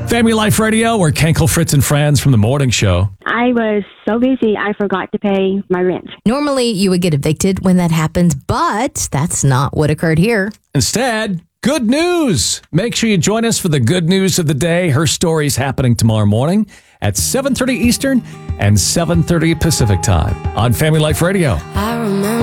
Family Life Radio, we're Kenkel, Fritz, and friends from the morning show. I was so busy, I forgot to pay my rent. Normally, you would get evicted when that happens, but that's not what occurred here. Instead, good news. Make sure you join us for the good news of the day. Her story's happening tomorrow morning at 7:30 Eastern and 7:30 Pacific time on Family Life Radio. I remember